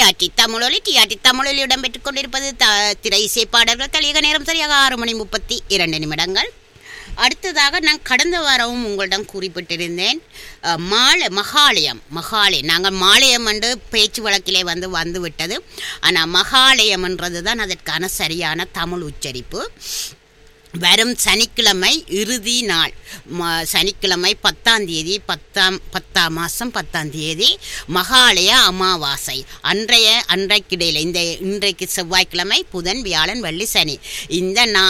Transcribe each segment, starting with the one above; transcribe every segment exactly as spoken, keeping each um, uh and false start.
TRT தமிழொலி TRT தமிழொலி இடம்பெற்றுக் கொண்டிருப்பது த திரை இசை பாடல்கள். தலையக நேரம் சரியாக ஆறு மணி முப்பத்தி இரண்டு நிமிடங்கள். அடுத்ததாக நான் கடந்த வாரமும் உங்களிடம் குறிப்பிட்டிருந்தேன், மாலை மகாலயம் மகாலயம் நாங்கள் மாலயம் என்று பேச்சு வழக்கிலே வந்து வந்து விட்டது. ஆனால் மகாலயம்ன்றது தான் அதற்கான சரியான தமிழ் உச்சரிப்பு. வரும் சனிக்கிழமை இறுதி நாள், சனிக்கிழமை பத்தாம் தேதி பத்தாம் பத்தாம் மாதம் பத்தாம் தேதி மகாலய அமாவாசை. அன்றைய அன்றைக்கிடையில் இந்த இன்றைக்கு செவ்வாய்க்கிழமை, புதன், வியாழன், வெள்ளி, சனி இந்த நா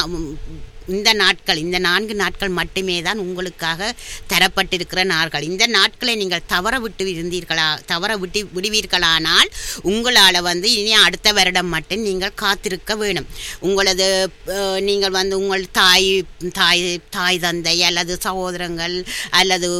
இந்த நாட்கள் இந்த நான்கு நாட்கள் மட்டுமே தான் உங்களுக்காக தரப்பட்டிருக்கிற நாட்கள். இந்த நாட்களை நீங்கள் தவற விட்டு இருந்தீர்களா தவற விட்டு விடுவீர்களானால் உங்களால் வந்து இனி அடுத்த வருடம் மட்டும் நீங்கள் காத்திருக்க வேணும். உங்களது நீங்கள் வந்து உங்கள் தாய் தாய் தாய் தந்தை அல்லது சகோதரங்கள் அல்லது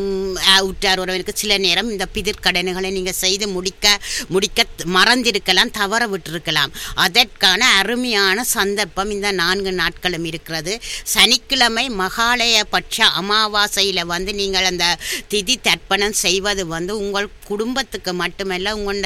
உற்றார் உறவினருக்கு சில நேரம் இந்த பிதிர்க்கடன்களை நீங்கள் செய்து முடிக்க முடிக்க மறந்திருக்கலாம், தவற விட்டிருக்கலாம். அதற்கான அருமையான சந்தர்ப்பம் இந்த நான்கு நாட்களும் இருக்கிறது. சனிக்கிழமை மகாலய பட்ச அமாவாசையில் வந்து நீங்கள் அந்த திதி தர்ப்பணம் செய்வது வந்து உங்கள் குடும்பத்துக்கு மட்டுமல்ல, உங்களோட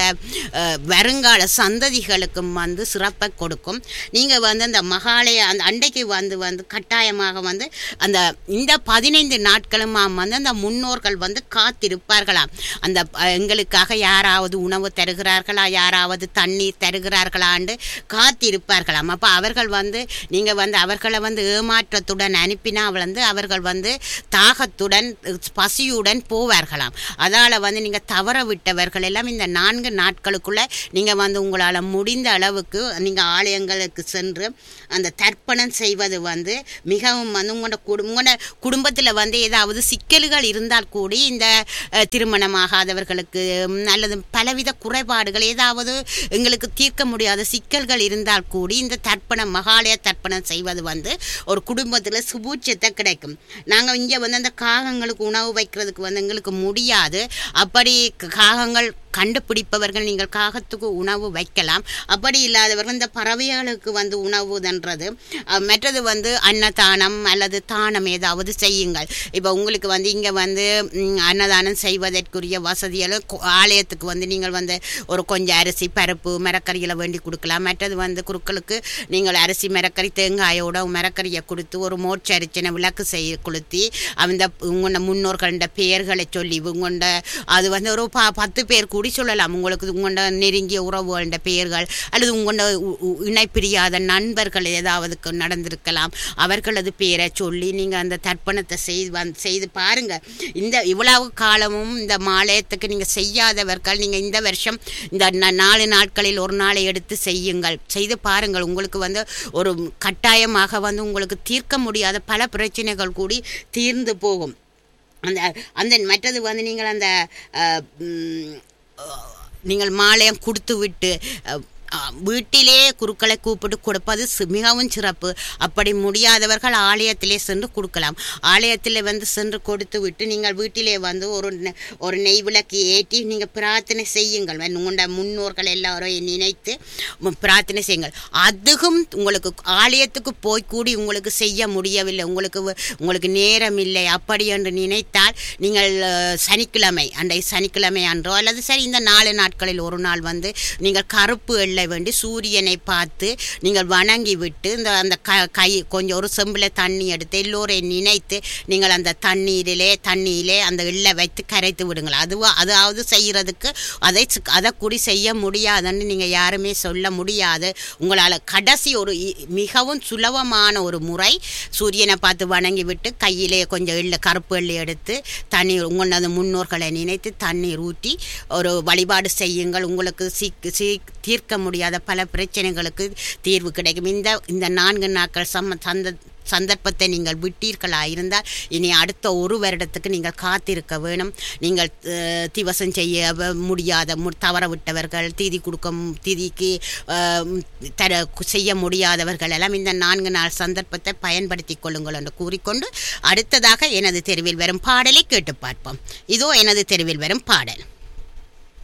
வருங்கால சந்ததிகளுக்கும் வந்து சிறப்பை கொடுக்கும். நீங்கள் வந்து அந்த மகாலய அந்த அண்டைக்கு வந்து வந்து கட்டாயமாக வந்து அந்த இந்த பதினைந்து நாட்களும் வந்து அந்த முன்னோர்கள் வந்து காத்திருப்பார்களாம். அந்த எங்களுக்காக யாராவது உணவு தருகிறார்களா, யாராவது தண்ணீர் தருகிறார்களான்னு காத்திருப்பார்களாம். அப்போ அவர்கள் வந்து நீங்கள் வந்து அவர்களை வந்து ஏமாற்றத்துடன் அனுப்பினா வந்து அவர்கள் வந்து தாகத்துடன் பசியுடன் போவார்களாம். அதால் வந்து நீங்கள் தவற விட்டவர்கள் எல்லாம் இந்த நான்கு நாட்களுக்குள்ளே நீங்கள் வந்து உங்களால் முடிந்த அளவுக்கு நீங்கள் ஆலயங்களுக்கு சென்று அந்த தர்ப்பணம் செய்வது வந்து மிகவும் வந்து உங்களோட உங்களோட குடும்பத்தில் வந்து ஏதாவது சிக்கல்கள் இருந்தால் கூடி இந்த திருமணமாகாதவர்களுக்கு அல்லது பலவித குறைபாடுகள் ஏதாவது எங்களுக்கு தீர்க்க முடியாத சிக்கல்கள் இருந்தால் கூடி இந்த தர்ப்பணம் மகாலய தர்ப்பணம் செய்வது வந்து ஒரு குடும்பத்தில் சுபூட்சத்தை கிடைக்கும். நாங்கள் இங்கே வந்து அந்த காகங்களுக்கு உணவு வைக்கிறதுக்கு வந்து எங்களுக்கு முடியாது. அப்படி காகங்கள் கண்டுபிடிப்பவர்கள் நீங்கள் காகத்துக்கு உணவு வைக்கலாம். அப்படி இல்லாதவர்கள் இந்த பறவைகளுக்கு வந்து உணவு தன்றது. மற்றது வந்து அன்னதானம் அல்லது தானம் ஏதாவது செய்யுங்கள். இப்போ உங்களுக்கு வந்து இங்கே வந்து அன்னதானம் செய்வதற்குரிய வசதிகளும் ஆலயத்துக்கு வந்து நீங்கள் வந்து ஒரு கொஞ்சம் அரிசி பருப்பு மரக்கறிகளை வேண்டி கொடுக்கலாம். மற்றது வந்து குருக்களுக்கு நீங்கள் அரிசி மரக்கறி தேங்காயோட மரக்கறியை கொடுத்து ஒரு மோட்சரிச்சனை விளக்கு செய்ய கொளுத்தி அந்த உங்களோட முன்னோர்கள பெயர்களை சொல்லி உங்களோட அது வந்து ஒரு ப பத்து பேர் கூடி சொல்லலாம். உங்களுக்கு உங்களோட நெருங்கிய உறவுகள பெயர்கள் அல்லது உங்களோட இணைப்பிரியாத நண்பர்கள் ஏதாவது நடந்திருக்கலாம், அவர்களது பெயரை சொல்லி நீங்கள் அந்த தர்ப்பணத்தை செய்து வந்து செய்து பாருங்கள். இந்த இவ்வளவு காலமும் இந்த மாலயத்துக்கு நீங்கள் செய்யாதவர்கள் நீங்கள் இந்த வருஷம் இந்த நாலு நாட்களில் ஒரு நாளை எடுத்து செய்யுங்கள், செய்து பாருங்கள். உங்களுக்கு வந்து ஒரு கட்டாயமாக வந்து உங்களுக்கு தீர்க்க முடியாத பல பிரச்சனைகள் கூடி தீர்ந்து போகும். அந்த அந்த மற்றது வந்து நீங்கள் அந்த நீங்கள் மாலயம் கொடுத்து விட்டு வீட்டிலே குருக்களை கூப்பிட்டு கொடுப்பது மிகவும் சிறப்பு. அப்படி முடியாதவர்கள் ஆலயத்திலே சென்று கொடுக்கலாம். ஆலயத்தில் வந்து சென்று கொடுத்து விட்டு நீங்கள் வீட்டிலே வந்து ஒரு ஒரு நெய் விளக்கு ஏற்றி நீங்கள் பிரார்த்தனை செய்யுங்கள். உங்களோட முன்னோர்கள் எல்லாரையும் நினைத்து பிரார்த்தனை செய்யுங்கள். அதுவும் உங்களுக்கு ஆலயத்துக்கு போய் கூடி உங்களுக்கு செய்ய முடியவில்லை, உங்களுக்கு உங்களுக்கு நேரம் இல்லை அப்படி என்று நினைத்தால் நீங்கள் சனிக்கிழமை அன்றை சனிக்கிழமை அன்றோ அல்லது சரி இந்த நாலு நாட்களில் ஒரு நாள் வந்து நீங்கள் கருப்பு எள்ளை வேண்டி சூரியனை பார்த்து நீங்கள் வணங்கி விட்டு இந்த அந்த க கை கொஞ்சம் ஒரு செம்பில் தண்ணி எடுத்து எல்லோரையும் நினைத்து நீங்கள் அந்த தண்ணீரிலே தண்ணியிலே அந்த எள்ளை வைத்து கரைத்து விடுங்கள். அதுவா அதாவது செய்கிறதுக்கு அதை அதை கூடி செய்ய முடியாதுன்னு நீங்கள் யாருமே சொல்ல முடியாது. உங்களால் கடைசி ஒரு மிகவும் சுலபமான ஒரு முறை சூரியனை பார்த்து வணங்கி விட்டு கையிலே கொஞ்சம் எள்ளு கருப்பு எள்ளு எடுத்து தண்ணீர் உங்களது முன்னோர்களை நினைத்து தண்ணீர் ஊற்றி ஒரு வழிபாடு செய்யுங்கள். உங்களுக்கு சீ சீ தீர்க்க முடியாத பல பிரச்சனைகளுக்கு தீர்வு கிடைக்கும். இந்த இந்த நான்கு நாட்கள் சம்ம சந்த சந்தர்ப்பத்தை நீங்கள் விட்டீர்களா இருந்தால் இனி அடுத்த ஒரு வருடத்துக்கு நீங்கள் காத்திருக்க வேணும். நீங்கள் திவசம் செய்ய முடியாத தவற விட்டவர்கள், தீதி கொடுக்க தீதிக்கு தர செய்ய முடியாதவர்கள் எல்லாம் இந்த நான்கு நாள் சந்தர்ப்பத்தை பயன்படுத்தி கொள்ளுங்கள் என்று கூறிக்கொண்டு அடுத்ததாக எனது தெருவில் வரும் பாடலை கேட்டு பார்ப்போம். இதோ எனது தெருவில் வரும் பாடல்.